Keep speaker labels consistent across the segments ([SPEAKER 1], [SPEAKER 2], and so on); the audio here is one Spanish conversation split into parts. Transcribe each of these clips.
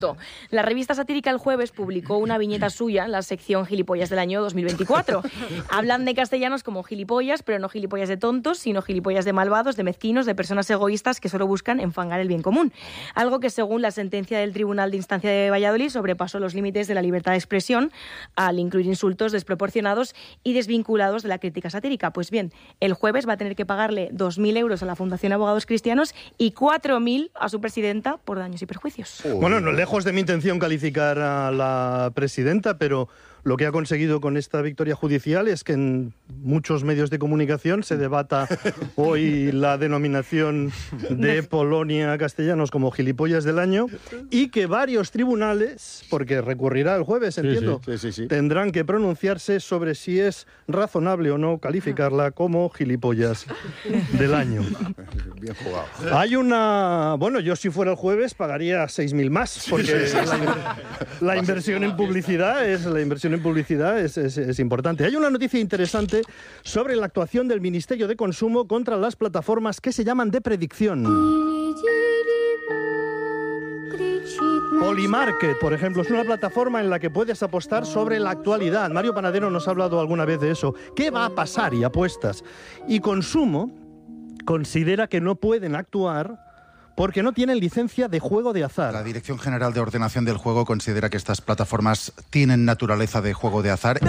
[SPEAKER 1] La revista satírica El Jueves publicó una viñeta suya en la sección Gilipollas del año 2024. Hablan de castellanos como gilipollas, pero no gilipollas de tontos, sino gilipollas de malvados, de mezquinos, de personas egoístas que solo buscan enfangar el bien común. Algo que, según la sentencia del Tribunal de Instancia de Valladolid, sobrepasó los límites de la libertad de expresión al incluir insultos desproporcionados y desvinculados de la crítica satírica. Pues bien, El Jueves va a tener que pagarle 2.000 euros a la Fundación Abogados Cristianos y 4.000 a su presidenta por daños y perjuicios.
[SPEAKER 2] Bueno, no lejos de mi intención calificar a la presidenta, pero lo que ha conseguido con esta victoria judicial es que en muchos medios de comunicación se debata hoy la denominación de Polonia castellanos como gilipollas del año y que varios tribunales, porque recurrirá el jueves, entiendo,
[SPEAKER 3] sí.
[SPEAKER 2] tendrán que pronunciarse sobre si es razonable o no calificarla como gilipollas del año.
[SPEAKER 3] Bien jugado.
[SPEAKER 2] Hay una... Bueno, yo si fuera el jueves pagaría 6.000 más, porque la inversión en publicidad es importante. Hay una noticia interesante sobre la actuación del Ministerio de Consumo contra las plataformas que se llaman de predicción. Polymarket, por ejemplo, es una plataforma en la que puedes apostar sobre la actualidad. Mario Panadero nos ha hablado alguna vez de eso. ¿Qué va a pasar? Y apuestas. Y Consumo considera que no pueden actuar porque no tienen licencia de juego de azar.
[SPEAKER 4] La Dirección General de Ordenación del Juego considera que estas plataformas tienen naturaleza de juego de azar.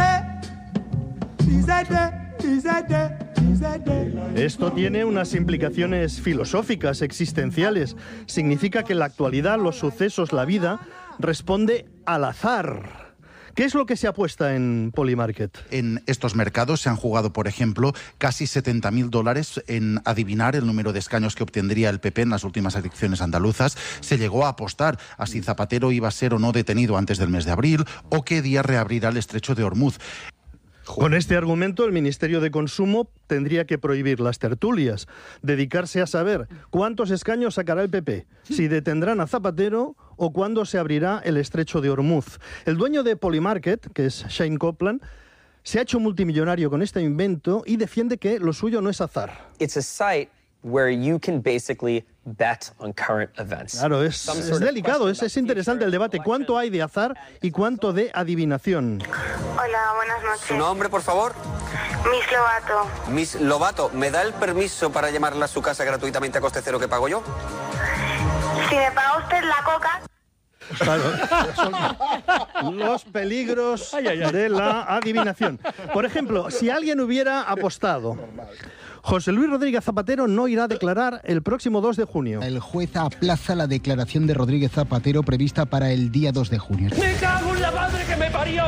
[SPEAKER 2] Esto tiene unas implicaciones filosóficas, existenciales. Significa que en la actualidad, los sucesos, la vida, responde al azar. ¿Qué es lo que se apuesta en Polymarket?
[SPEAKER 4] En estos mercados se han jugado, por ejemplo, casi $70.000 en adivinar el número de escaños que obtendría el PP en las últimas elecciones andaluzas. Se llegó a apostar a si Zapatero iba a ser o no detenido antes del mes de abril o qué día reabrirá el estrecho de Ormuz.
[SPEAKER 2] Con este argumento, el Ministerio de Consumo tendría que prohibir las tertulias, dedicarse a saber cuántos escaños sacará el PP, si detendrán a Zapatero o cuándo se abrirá el estrecho de Ormuz. El dueño de Polymarket, que es Shane Copland, se ha hecho multimillonario con este invento y defiende que lo suyo no es azar.
[SPEAKER 5] It's a site where you can basically bet on current events.
[SPEAKER 2] Claro, es delicado, es interesante el debate. ¿Cuánto hay de azar y cuánto de adivinación?
[SPEAKER 6] Hola, buenas noches.
[SPEAKER 5] ¿Su nombre, por favor?
[SPEAKER 6] Miss Lobato.
[SPEAKER 5] Miss Lobato, ¿me da el permiso para llamarla a su casa gratuitamente a coste cero que pago yo?
[SPEAKER 6] Si me paga usted la coca...
[SPEAKER 2] Claro, son los peligros de la adivinación. Por ejemplo, si alguien hubiera apostado, José Luis Rodríguez Zapatero no irá a declarar el próximo 2 de junio.
[SPEAKER 7] El juez aplaza la declaración de Rodríguez Zapatero prevista para el día 2 de junio.
[SPEAKER 8] ¡Me cago en la madre que me parió!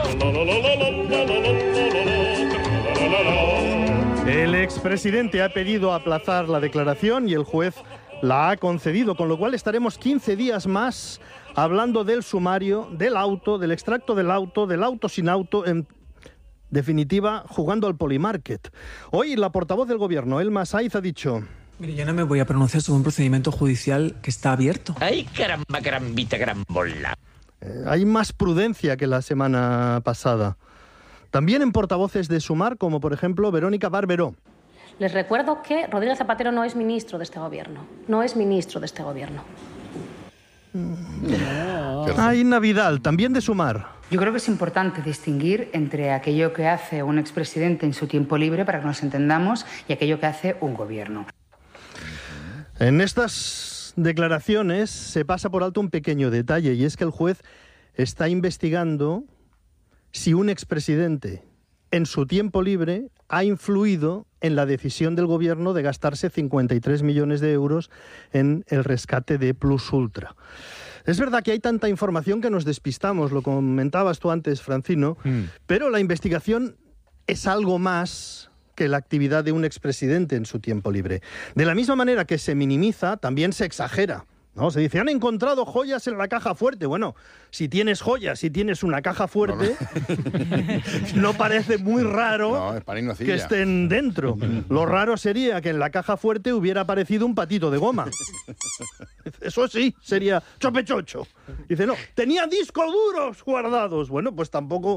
[SPEAKER 2] El expresidente ha pedido aplazar la declaración y el juez la ha concedido, con lo cual estaremos 15 días más hablando del sumario, del auto, del extracto del auto sin auto, en definitiva, jugando al Polymarket. Hoy la portavoz del gobierno, Elma Saiz, ha dicho...
[SPEAKER 9] Mire, yo no me voy a pronunciar sobre un procedimiento judicial que está abierto.
[SPEAKER 8] ¡Ay, caramba, carambita, carambola!
[SPEAKER 2] Hay más prudencia que la semana pasada. También en portavoces de Sumar, como por ejemplo Verónica Barberó.
[SPEAKER 10] Les recuerdo que Rodríguez Zapatero no es ministro de este gobierno. No es ministro de este gobierno.
[SPEAKER 2] Hay Navidad, también de Sumar.
[SPEAKER 11] Yo creo que es importante distinguir entre aquello que hace un expresidente en su tiempo libre, para que nos entendamos, y aquello que hace un gobierno.
[SPEAKER 2] En estas declaraciones se pasa por alto un pequeño detalle, y es que el juez está investigando si un expresidente en su tiempo libre ha influido en la decisión del gobierno de gastarse 53 millones de euros en el rescate de Plus Ultra. Es verdad que hay tanta información que nos despistamos, lo comentabas tú antes, Francino, pero la investigación es algo más que la actividad de un expresidente en su tiempo libre. De la misma manera que se minimiza, también se exagera, ¿no? Se dice, han encontrado joyas en la caja fuerte. Bueno, si tienes joyas, si tienes una caja fuerte, no parece muy raro que estén dentro. Lo raro sería que en la caja fuerte hubiera aparecido un patito de goma. Eso sí, sería chopechocho. Dice, no, tenía discos duros guardados. Bueno, pues tampoco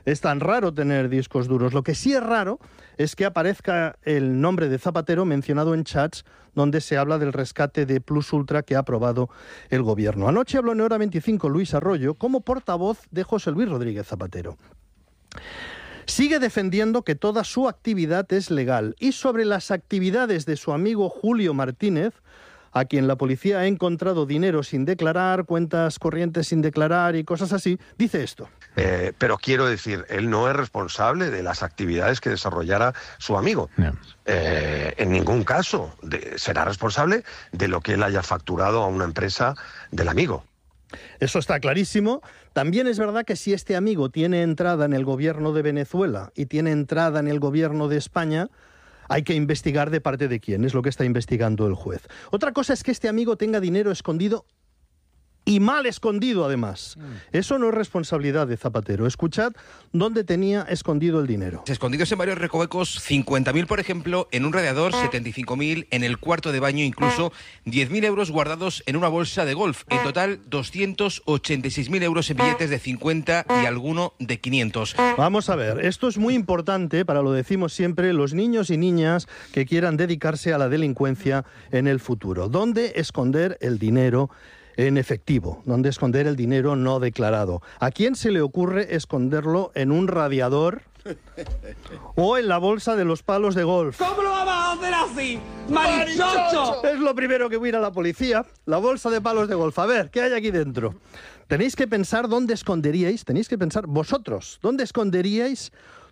[SPEAKER 2] es tan raro tener discos duros. Lo que sí es raro es que aparezca el nombre de Zapatero mencionado en chats donde se habla del rescate de Plus Ultra que ha aprobado el gobierno. Anoche habló en Hora 25 Luis Arroyo como portavoz de José Luis Rodríguez Zapatero. Sigue defendiendo que toda su actividad es legal y sobre las actividades de su amigo Julio Martínez, a quien la policía ha encontrado dinero sin declarar, cuentas corrientes sin declarar y cosas así, dice esto.
[SPEAKER 3] Pero quiero decir, él no es responsable de las actividades que desarrollara su amigo. No. En ningún caso será responsable de lo que él haya facturado a una empresa del amigo.
[SPEAKER 2] Eso está clarísimo. También es verdad que si este amigo tiene entrada en el gobierno de Venezuela y tiene entrada en el gobierno de España, hay que investigar de parte de quién, es lo que está investigando el juez. Otra cosa es que este amigo tenga dinero escondido y mal escondido, además. Eso no es responsabilidad de Zapatero. Escuchad dónde tenía escondido el dinero.
[SPEAKER 12] Escondidos en varios recovecos, 50.000, por ejemplo, en un radiador, 75.000 en el cuarto de baño, incluso 10.000 euros guardados en una bolsa de golf. En total, 286.000 euros en billetes de 50 y alguno de 500.
[SPEAKER 2] Vamos a ver, esto es muy importante, para lo decimos siempre, los niños y niñas que quieran dedicarse a la delincuencia en el futuro. ¿Dónde esconder el dinero en efectivo? ¿Dónde esconder el dinero no declarado? ¿A quién se le ocurre esconderlo en un radiador o en la bolsa de los palos de golf?
[SPEAKER 13] ¿Cómo lo vamos a hacer así? ¡Marichocho!
[SPEAKER 2] Es lo primero que voy a ir a la policía, la bolsa de palos de golf. A ver, ¿qué hay aquí dentro? Tenéis que pensar dónde esconderíais, tenéis que pensar vosotros, ¿dónde esconderíais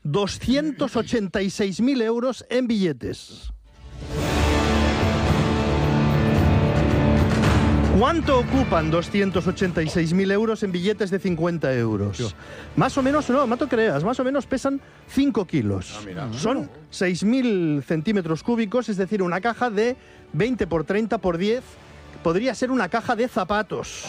[SPEAKER 2] 286.000 euros en billetes? ¿Cuánto ocupan 286.000 euros en billetes de 50 euros? Más o menos, no te creas, más o menos pesan 5 kilos. Son 6.000 centímetros cúbicos, es decir, una caja de 20 por 30 por 10. Podría ser una caja de zapatos.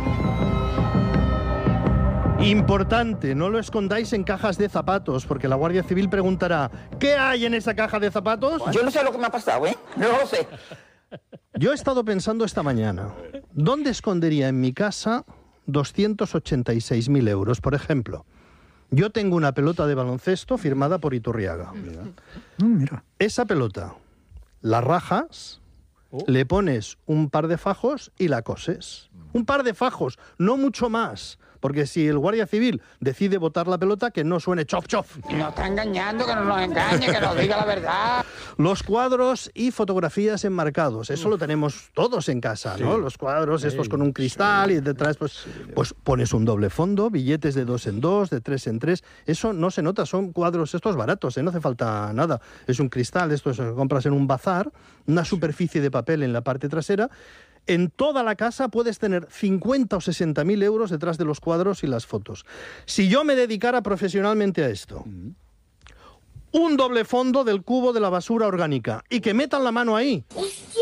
[SPEAKER 2] Importante, no lo escondáis en cajas de zapatos, porque la Guardia Civil preguntará, ¿qué hay en esa caja de zapatos?
[SPEAKER 14] Yo no sé lo que me ha pasado, no lo sé.
[SPEAKER 2] Yo he estado pensando esta mañana, ¿dónde escondería en mi casa 286.000 euros? Por ejemplo, yo tengo una pelota de baloncesto firmada por Iturriaga. Mira. Esa pelota la rajas, le pones un par de fajos y la coses. Un par de fajos, no mucho más. Porque si el Guardia Civil decide botar la pelota, que no suene chof chof.
[SPEAKER 14] Nos está engañando, que no nos engañe, que nos diga la verdad.
[SPEAKER 2] Los cuadros y fotografías enmarcados, eso lo tenemos todos en casa, ¿no? Los cuadros estos con un cristal y detrás pues pones un doble fondo, billetes de 2 en 2, de 3 en 3. Eso no se nota, son cuadros estos baratos, no hace falta nada. Es un cristal, esto se compras en un bazar, una superficie de papel en la parte trasera. En toda la casa puedes tener 50 o 60.000 euros detrás de los cuadros y las fotos. Si yo me dedicara profesionalmente a esto, un doble fondo del cubo de la basura orgánica y que metan la mano ahí.
[SPEAKER 13] ¡Hostia,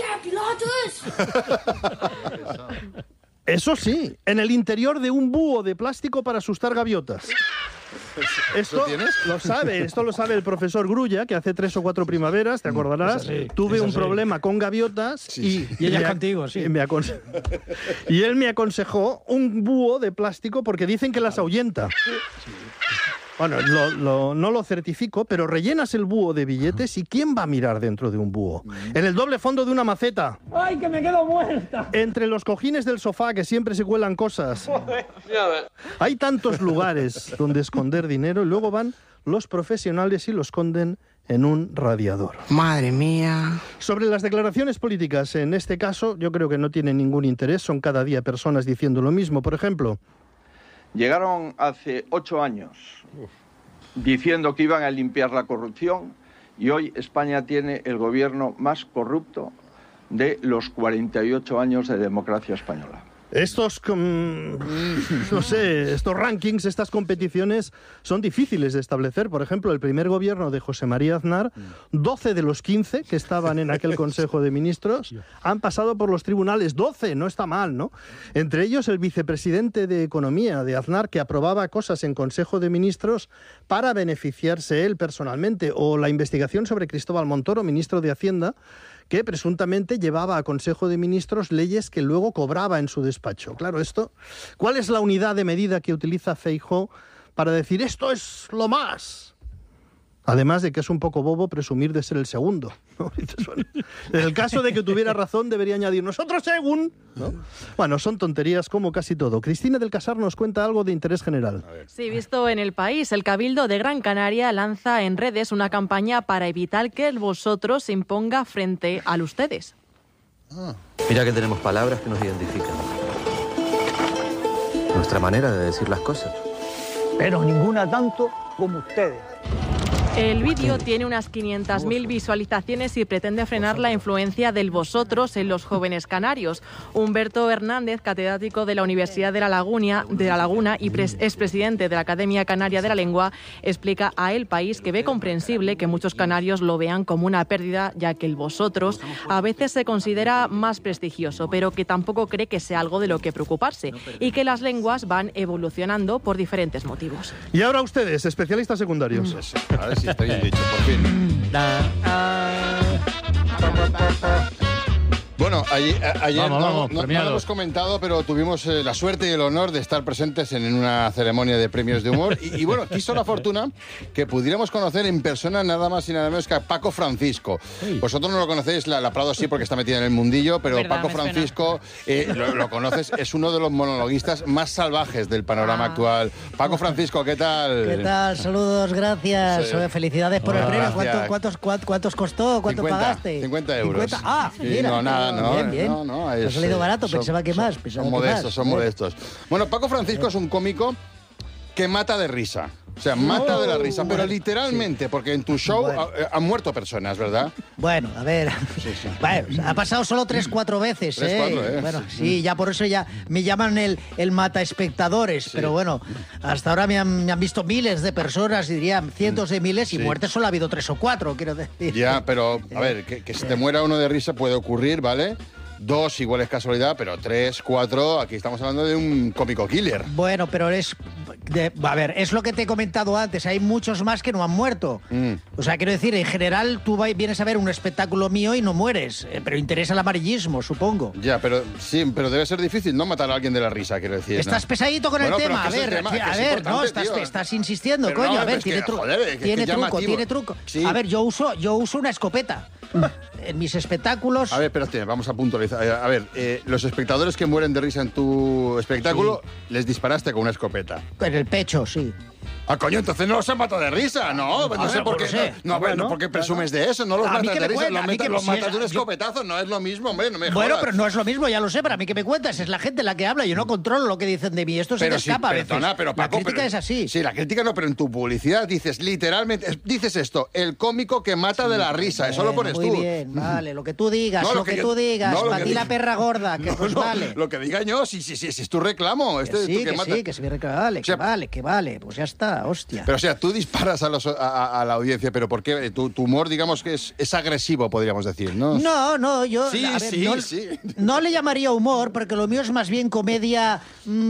[SPEAKER 13] pilotos!
[SPEAKER 2] Eso sí, en el interior de un búho de plástico para asustar gaviotas. Esto lo sabe el profesor Grulla, que hace 3 o 4 primaveras, ¿te acordarás? Sí, tuve un problema con gaviotas y
[SPEAKER 15] ella contigo, sí.
[SPEAKER 2] Y él me aconsejó un búho de plástico porque dicen que las ahuyenta. Bueno, no lo certifico, pero rellenas el búho de billetes y ¿quién va a mirar dentro de un búho? En el doble fondo de una maceta.
[SPEAKER 13] ¡Ay, que me quedo muerta!
[SPEAKER 2] Entre los cojines del sofá, que siempre se cuelan cosas. Hay tantos lugares donde esconder dinero y luego van los profesionales y lo esconden en un radiador.
[SPEAKER 14] Madre mía.
[SPEAKER 2] Sobre las declaraciones políticas, en este caso, yo creo que no tienen ningún interés. Son cada día personas diciendo lo mismo. Por ejemplo,
[SPEAKER 16] llegaron hace 8 años diciendo que iban a limpiar la corrupción y hoy España tiene el gobierno más corrupto de los 48 años de democracia española.
[SPEAKER 2] Estos rankings, estas competiciones son difíciles de establecer. Por ejemplo, el primer gobierno de José María Aznar, 12 de los 15 que estaban en aquel Consejo de Ministros han pasado por los tribunales. 12, no está mal, ¿no? Entre ellos el vicepresidente de Economía de Aznar, que aprobaba cosas en Consejo de Ministros para beneficiarse él personalmente, o la investigación sobre Cristóbal Montoro, ministro de Hacienda, que presuntamente llevaba a Consejo de Ministros leyes que luego cobraba en su despacho. Claro, ¿cuál es la unidad de medida que utiliza Feijóo para decir esto es lo más. Además de que es un poco bobo presumir de ser el segundo, ¿no? En el caso de que tuviera razón, debería añadir nosotros según, ¿no? Bueno, son tonterías como casi todo. Cristina del Casar nos cuenta algo de interés general.
[SPEAKER 15] Sí, visto en El País, el Cabildo de Gran Canaria lanza en redes una campaña para evitar que el vosotros se imponga frente al ustedes.
[SPEAKER 17] Mira que tenemos palabras que nos identifican. Nuestra manera de decir las cosas.
[SPEAKER 13] Pero ninguna tanto como ustedes.
[SPEAKER 15] El vídeo tiene unas 500.000 visualizaciones y pretende frenar la influencia del vosotros en los jóvenes canarios. Humberto Hernández, catedrático de la Universidad de La Laguna y expresidente de la Academia Canaria de la Lengua, explica a El País que ve comprensible que muchos canarios lo vean como una pérdida, ya que el vosotros a veces se considera más prestigioso, pero que tampoco cree que sea algo de lo que preocuparse y que las lenguas van evolucionando por diferentes motivos.
[SPEAKER 2] Y ahora ustedes, especialistas secundarios.
[SPEAKER 18] A ver si está bien dicho, por fin. Bueno, ayer no lo hemos comentado, pero tuvimos la suerte y el honor de estar presentes en una ceremonia de premios de humor. Y bueno, quiso la fortuna que pudiéramos conocer en persona nada más y nada menos que a Paco Francisco. Sí. Vosotros no lo conocéis, la aplaudo sí porque está metida en el mundillo, pero ¿verdad? Paco Francisco, lo conoces, es uno de los monologuistas más salvajes del panorama actual. Paco Francisco, ¿qué tal?
[SPEAKER 19] ¿Qué tal? Saludos, gracias. Sí. Felicidades por el premio. ¿Cuántos costó? ¿Cuánto pagaste?
[SPEAKER 18] 50 euros.
[SPEAKER 19] 50. Ah, sí, mira.
[SPEAKER 18] No, nada.
[SPEAKER 19] Bien. Ha salido barato, pensaba que más.
[SPEAKER 18] Son modestos. Bueno, Paco Francisco es un cómico que mata de risa. O sea, mata de la risa, pero literalmente, sí. Porque en tu show han muerto personas, ¿verdad?
[SPEAKER 19] Bueno, a ver. Sí. Bueno, ha pasado solo 3-4 veces,
[SPEAKER 18] 3-4,
[SPEAKER 19] Bueno, sí, ya por eso ya me llaman el mata espectadores, sí. Pero bueno, hasta ahora me han visto miles de personas, dirían cientos de miles, y muertes solo ha habido 3 o 4, quiero decir.
[SPEAKER 18] Ya, pero, a ver, que se te muera uno de risa puede ocurrir, ¿vale? 2 igual es casualidad, pero 3, 4, aquí estamos hablando de un cómico killer.
[SPEAKER 19] Bueno, pero es lo que te he comentado antes, hay muchos más que no han muerto. O sea, quiero decir, en general tú vienes a ver un espectáculo mío y no mueres, pero interesa el amarillismo, supongo.
[SPEAKER 18] Ya, pero debe ser difícil no matar a alguien de la risa, quiero decir.
[SPEAKER 19] Estás pesadito con el tema, a ver, estás insistiendo, pero coño, no, a ver, tiene truco. Sí. A ver, yo uso una escopeta. En mis espectáculos...
[SPEAKER 18] A ver, espérate, vamos a puntualizar. A ver, los espectadores que mueren de risa en tu espectáculo, les disparaste con una escopeta.
[SPEAKER 19] En el pecho, sí.
[SPEAKER 18] Ah, coño, entonces no los han matado de risa, ¿no? No sé por qué. No, porque presumes de eso, no los matas de risa, los matas de un escopetazo, no es lo mismo, hombre, no me jodas.
[SPEAKER 19] Bueno, pero no es lo mismo, ya lo sé, pero a mí que me cuentas, es la gente la que habla, yo no controlo lo que dicen de mí, esto se me escapa a veces.
[SPEAKER 18] Pero Paco,
[SPEAKER 19] la crítica es así.
[SPEAKER 18] Sí, la crítica no, pero en tu publicidad dices literalmente, dices esto, el cómico que mata de la risa, eso lo pones tú.
[SPEAKER 19] Muy bien, vale, lo que tú digas, tú digas, para ti la perra gorda, que pues vale.
[SPEAKER 18] Lo que diga yo, si es tu reclamo.
[SPEAKER 19] Sí, que es mi reclamo, que vale, pues ya está, hostia.
[SPEAKER 18] Pero o sea, tú disparas a la audiencia, pero ¿por qué? Tu humor, digamos que es agresivo, podríamos decir, ¿no?
[SPEAKER 19] No, yo
[SPEAKER 18] sí.
[SPEAKER 19] No le llamaría humor, porque lo mío es más bien comedia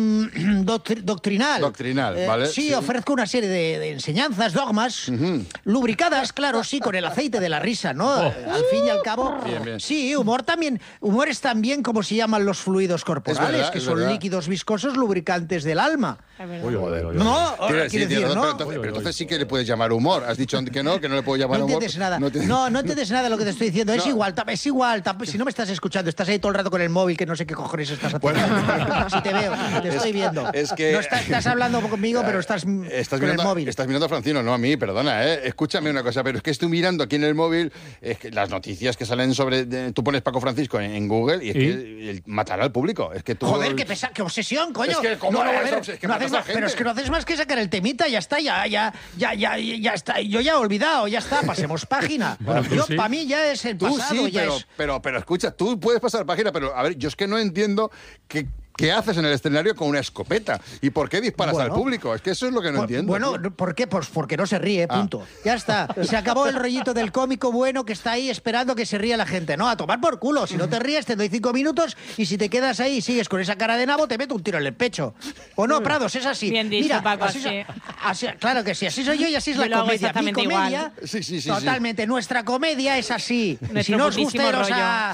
[SPEAKER 19] doctrinal.
[SPEAKER 18] ¿Vale?
[SPEAKER 19] Sí, ofrezco una serie de enseñanzas, dogmas, lubricadas, claro, sí, con el aceite de la risa, ¿no? Al fin y al cabo.
[SPEAKER 18] Bien.
[SPEAKER 19] Sí, humor es también como se llaman los fluidos corporales, que son líquidos viscosos lubricantes del alma. No, quiero decir, ¿no?
[SPEAKER 18] Pero entonces sí que le puedes llamar humor. Has dicho que no le puedo llamar humor.
[SPEAKER 19] No entiendes nada de lo que te estoy diciendo. Es igual. Si no me estás escuchando, estás ahí todo el rato con el móvil, que no sé qué cojones estás haciendo. Si te veo, te estoy viendo.
[SPEAKER 18] Es que...
[SPEAKER 19] No estás hablando conmigo, pero estás con el móvil.
[SPEAKER 18] Estás mirando a Francino, no a mí, perdona, Escúchame una cosa, pero es que estoy mirando aquí en el móvil las noticias que salen sobre... Tú pones Paco Francisco en Google y es que matará al público. Es que tú...
[SPEAKER 19] Joder, qué obsesión, coño.
[SPEAKER 18] Es que, ¿cómo
[SPEAKER 19] pero es que no haces más que sacar el temita, ya está, ya está. Yo ya he olvidado, ya está, pasemos página. Para mí ya es el pasado.
[SPEAKER 18] Tú sí, pero escucha, tú puedes pasar página, pero a ver, yo es que no entiendo ¿qué haces en el escenario con una escopeta? ¿Y por qué disparas al público? Es que eso es lo que no entiendo.
[SPEAKER 19] Bueno, ¿por qué? Pues porque no se ríe, punto. Ya está. Y se acabó el rollito del cómico bueno que está ahí esperando que se ría la gente. No, a tomar por culo. Si no te ríes, te doy 5 minutos y si te quedas ahí y sigues con esa cara de nabo, te meto un tiro en el pecho. ¿O no, Prados? Es así.
[SPEAKER 1] Bien dicho, mira, Paco,
[SPEAKER 19] así. Claro que sí. Así soy yo y así es la comedia. Mi comedia,
[SPEAKER 18] sí,
[SPEAKER 19] totalmente. Nuestra comedia es así. Si no os gusta,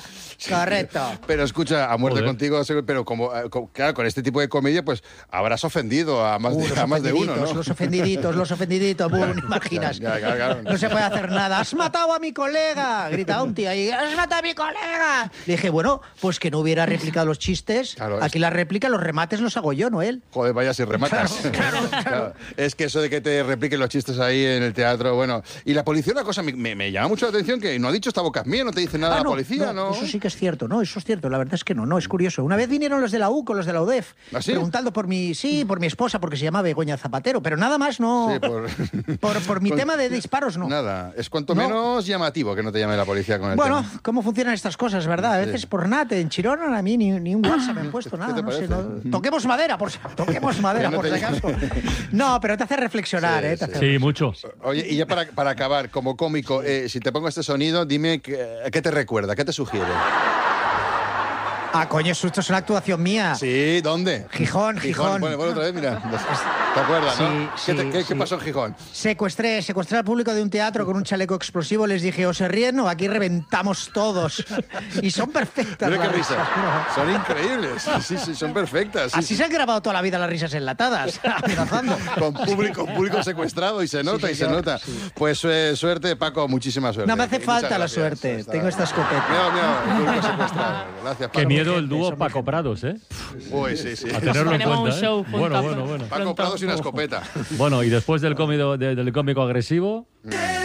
[SPEAKER 19] Correcto.
[SPEAKER 18] Pero escucha, a muerte contigo, pero claro, con este tipo de comedia, pues habrás ofendido a más de uno, ¿no?
[SPEAKER 19] Los ofendiditos, ¿no imaginas?
[SPEAKER 18] Claro.
[SPEAKER 19] No se puede hacer nada. ¡Has matado a mi colega! Grita un tío ahí, ¡has matado a mi colega! Le dije, bueno, pues que no hubiera replicado los chistes. Claro, aquí la réplica, los remates los hago yo, ¿no él?
[SPEAKER 18] Joder, vaya si rematas. Claro. Es que eso de que te repliquen los chistes ahí en el teatro, bueno. Y la policía, una cosa me llama mucho la atención, que no ha dicho esta boca es mía, no te dice nada la policía, ¿no?
[SPEAKER 19] Eso sí que es cierto, ¿no? Eso es cierto, la verdad es que no, es curioso. Una vez vinieron los de la UCO, los de la UDEF,
[SPEAKER 18] ¿Ah, sí?
[SPEAKER 19] preguntando por mi esposa, porque se llama Begoña Zapatero, pero nada más no.
[SPEAKER 18] Sí,
[SPEAKER 19] por mi tema de disparos, no.
[SPEAKER 18] Nada, es cuanto menos llamativo que no te llame la policía con el
[SPEAKER 19] tema.
[SPEAKER 18] Bueno,
[SPEAKER 19] ¿cómo funcionan estas cosas, verdad? A veces por nada, en Chirona a mí ni un WhatsApp me han puesto, nada, no sé. Toquemos madera, por si acaso. No, pero te hace reflexionar, ¿eh?
[SPEAKER 20] Sí, mucho.
[SPEAKER 18] Oye, y ya para acabar, como cómico, si te pongo este sonido, dime qué te recuerda, qué te sugiere.
[SPEAKER 19] Ah, coño, esto es una actuación mía.
[SPEAKER 18] Sí, ¿dónde?
[SPEAKER 19] Gijón.
[SPEAKER 18] Bueno, otra vez, mira. ¿Te acuerdas, no? ¿Qué pasó en Gijón?
[SPEAKER 19] Secuestré al público de un teatro con un chaleco explosivo. Les dije, o se ríen o aquí reventamos todos. Y son perfectas.
[SPEAKER 18] Mira qué risas. Son increíbles. Sí, son perfectas. Sí,
[SPEAKER 19] Así se han grabado toda la vida las risas enlatadas, amenazando.
[SPEAKER 18] Con público secuestrado y se nota, Sí. Pues suerte, Paco, muchísima suerte.
[SPEAKER 19] No me hace falta la suerte. Tengo esta escopeta.
[SPEAKER 18] Mira, público secuestrado. Gracias, Paco.
[SPEAKER 20] Qué miedo el dúo Paco Prados, ¿eh?
[SPEAKER 18] Uy, sí.
[SPEAKER 20] A tenerlo en cuenta, ¿eh? Bueno.
[SPEAKER 18] Paco Prados y una escopeta.
[SPEAKER 20] Bueno, y después del cómico agresivo...